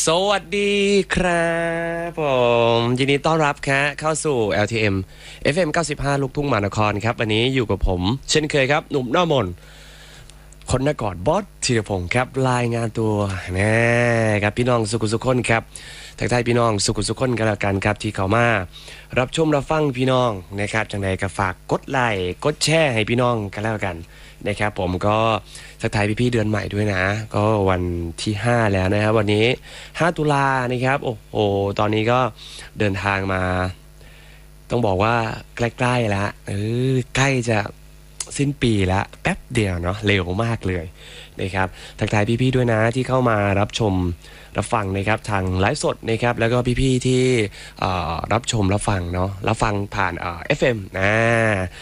วัสดีครับผมยินดีต้อนรับครับเข้าสู่ LTM FM 95 ลูกทุ่งมหานครครับวันนี้อยู่กับผมเช่นเคยครับหนุ่มหน้ามนคนนกอดบอสธีรพงศ์ครับรายงานตัวนะครับพี่น้องสุขุสุขคนครับทักทายพี่น้องสุขุสุขคนกันแล้วกันครับที่เข้ามารับชมรับฟังพี่น้องนะครับจังใดก็ฝากกดไลค์กดแชร์ให้พี่น้องกันแล้วกันนะครับผมก็ทักทายพี่ๆเดือนใหม่ด้วยนะก็วันที่5แล้วนะครับวันนี้5ตุลานะครับโอ้โหตอนนี้ก็เดินทางมาต้องบอกว่าใกล้ๆแล้วใกล้จะสิ้นปีแล้วแป๊บเดียวเนาะเร็วมากเลยนะครับทักทายพี่ๆด้วยนะที่เข้ามารับชมรับฟังนะครับทางไลฟ์สดนะครับแล้วก็พี่ๆที่รับชมรับฟังเนาะรับฟังผ่านFM